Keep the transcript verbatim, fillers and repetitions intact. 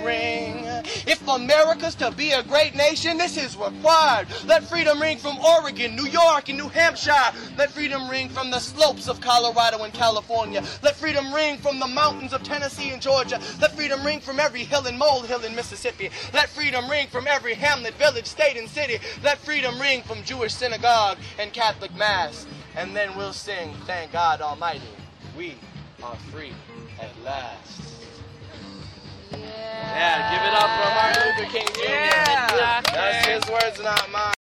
ring. If America's to be a great nation, this is required. Let freedom ring from Oregon, New York, and New Hampshire. Let freedom ring from the slopes of Colorado and California. Let freedom ring from the mountains of Tennessee and Georgia. Let freedom ring from every hill and molehill in Mississippi. Let freedom ring from every hamlet, village, state, and city. Let freedom ring from Jewish synagogue and Catholic mass. And then we'll sing, thank God Almighty, we are free at last. Yeah. Yeah, give it up for Martin Luther King Junior Yeah. That's his words, not mine.